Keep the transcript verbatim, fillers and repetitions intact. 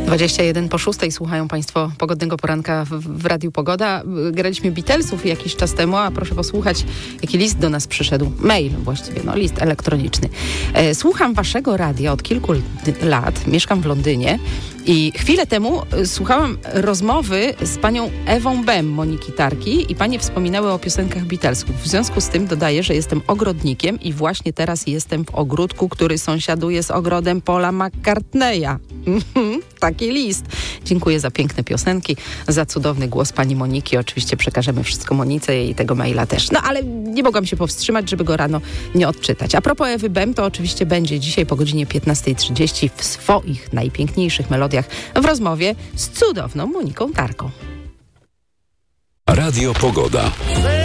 dwadzieścia jeden po szóstej słuchają Państwo pogodnego poranka w, w Radiu Pogoda. Graliśmy Beatlesów jakiś czas temu, a proszę posłuchać, jaki list do nas przyszedł. Mail właściwie, no list elektroniczny. E, słucham Waszego radia od kilku lat, mieszkam w Londynie i chwilę temu słuchałam rozmowy z panią Ewą Bem, Moniki Tarki, i panie wspominały o piosenkach Beatlesów. W związku z tym dodaję, że jestem ogrodnikiem i właśnie teraz jestem w ogródku, który sąsiaduje z ogrodem Paula McCartneya. Taki list. Dziękuję za piękne piosenki, za cudowny głos pani Moniki. Oczywiście przekażemy wszystko Monice i tego maila też. No ale nie mogłam się powstrzymać, żeby go rano nie odczytać. A propos Ewy Bem, to oczywiście będzie dzisiaj po godzinie piętnasta trzydzieści w swoich najpiękniejszych melodiach w rozmowie z cudowną Moniką Tarką. Radio Pogoda.